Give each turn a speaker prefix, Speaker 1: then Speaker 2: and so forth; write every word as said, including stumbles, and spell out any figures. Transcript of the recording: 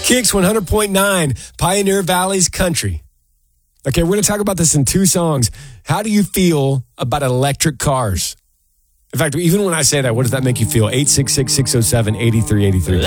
Speaker 1: Kicks one hundred point nine, Pioneer Valley's Country. Okay, we're going to talk about this in two songs. How do you feel about electric cars? In fact, even when I say that, what does that make you feel? eight six six, six oh seven, eight three eight three.